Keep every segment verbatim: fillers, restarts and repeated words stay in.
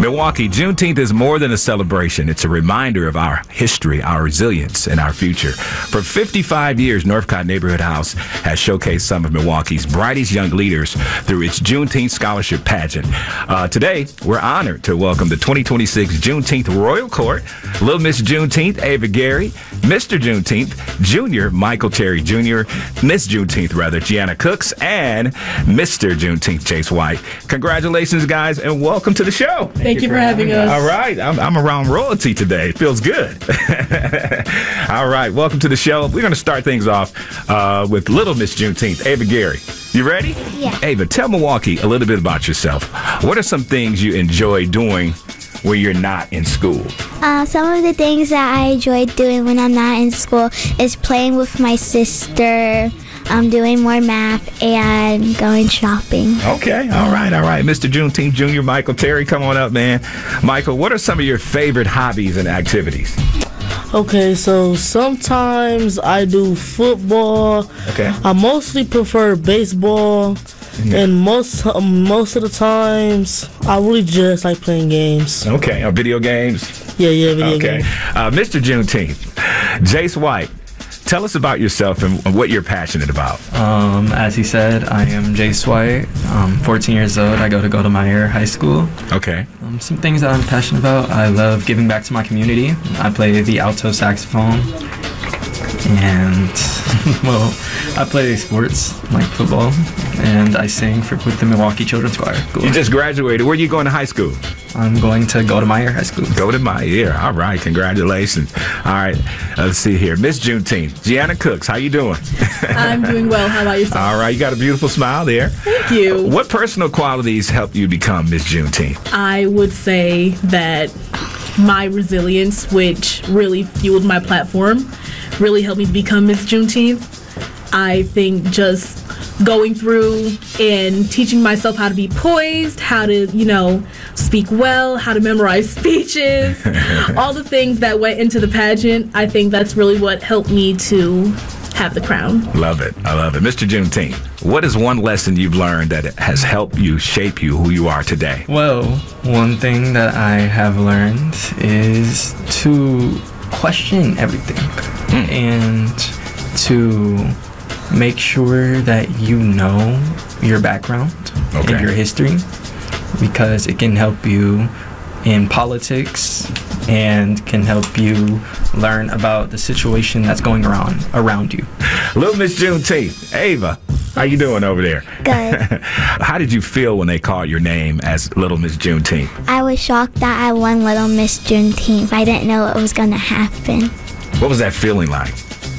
Milwaukee, Juneteenth is more than a celebration. It's a reminder of our history, our resilience, and our future. For fifty-five years, Northcott Neighborhood House has showcased some of Milwaukee's brightest young leaders through its Juneteenth Scholarship Pageant. Uh, today, we're honored to welcome the twenty twenty-six Juneteenth Royal Court, Little Miss Juneteenth, Ava Gary, Mister Juneteenth, Junior Michael Terry Junior, Miss Juneteenth, rather, Gianna Cooks, and Mister Juneteenth, Jace White. Congratulations, guys, and welcome to the show. Thank, Thank you for having us. All right. I'm, I'm around royalty today. It feels good. All right. Welcome to the show. We're going to start things off uh, with Little Miss Juneteenth, Ava Gary. You ready? Yeah. Ava, tell Milwaukee a little bit about yourself. What are some things you enjoy doing when you're not in school? Uh, some of the things that I enjoy doing when I'm not in school is playing with my sister, um, doing more math, and going shopping. Okay. All right. All right. Mister Juneteenth Junior, Michael Terry, come on up, man. Michael, what are some of your favorite hobbies and activities? Okay, so sometimes I do football. Okay. I mostly prefer baseball. Yeah. And most um, most of the times, I really just like playing games. Okay. Or video games? Yeah, yeah, video okay. games. Uh, Mister Juneteenth, Jace White, tell us about yourself and what you're passionate about. Um, as he said, I am Jace White. I'm fourteen years old. I go to Goldemeier High School. Okay. Um, some things that I'm passionate about. I love giving back to my community. I play the alto saxophone. And, well, I play sports, like football, and I sing for, with the Milwaukee Children's Choir. Cool. You just graduated. Where are you going to high school? I'm going to Goldemeier High School. Goldemeier, yeah. All right, congratulations. All right, let's see here. Miss Juneteenth, Gianna Cooks, how you doing? I'm doing well. How about yourself? All right, you got a beautiful smile there. Thank you. What personal qualities helped you become Miss Juneteenth? I would say that my resilience, which really fueled my platform, really helped me become Miss Juneteenth. I think just going through and teaching myself how to be poised, how to, you know, speak well, how to memorize speeches, all the things that went into the pageant, I think that's really what helped me to have the crown. Love it. I love it. Mister Juneteenth, what is one lesson you've learned that has helped you shape you who you are today? Well, one thing that I have learned is to question everything mm. and to make sure that you know your background okay. and your history, because it can help you in politics and can help you learn about the situation that's going around around you. Little Miss Juneteenth, Ava, how you doing over there? Good. How did you feel when they called your name as Little Miss Juneteenth? I was shocked that I won Little Miss Juneteenth. I didn't know it was going to happen. What was that feeling like?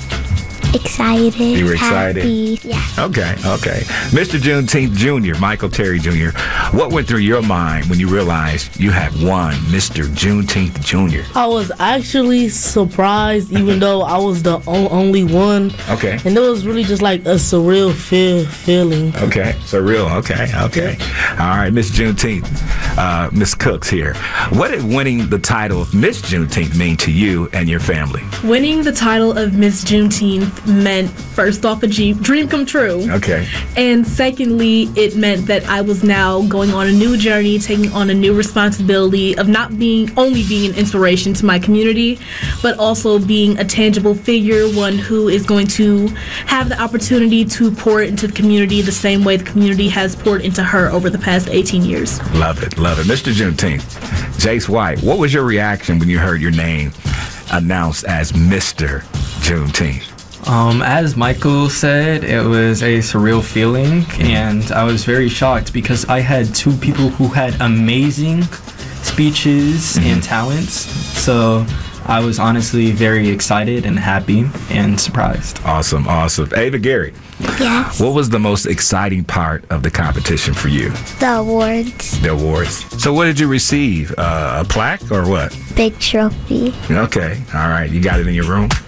Excited. You were excited? Happy. Yeah. Okay, okay. Mister Juneteenth Junior, Michael Terry Junior, what went through your mind when you realized you had won Mister Juneteenth Junior? I was actually surprised, even though I was the o- only one. Okay. And it was really just like a surreal feel- feeling. Okay, surreal. Okay, okay. All right, Miss Juneteenth, uh, Miss Cooks here. What did winning the title of Miss Juneteenth mean to you and your family? Winning the title of Miss Juneteenth meant, first off, a G- dream come true. Okay. And secondly, it meant that I was now going on a new journey, taking on a new responsibility of not being only being an inspiration to my community, but also being a tangible figure, one who is going to have the opportunity to pour into the community the same way the community has poured into her over the past eighteen years. Love it, love it. Mister Juneteenth, Jace White, what was your reaction when you heard your name announced as Mister Juneteenth? Um, as Michael said, it was a surreal feeling, and I was very shocked because I had two people who had amazing speeches mm-hmm. and talents. So I was honestly very excited and happy and surprised. Awesome, awesome. Ava Gary. Yes. What was the most exciting part of the competition for you? The awards. The awards. So what did you receive? Uh, a plaque or what? Big trophy. Okay. All right. You got it in your room?